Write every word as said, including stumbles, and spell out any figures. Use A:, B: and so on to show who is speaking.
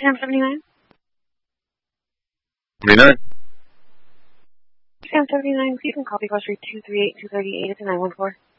A: Sam seventy-nine?
B: seventy-nine?
A: Sam seventy-nine, you can copy grocery two three eight two three eight. It's a nine one four.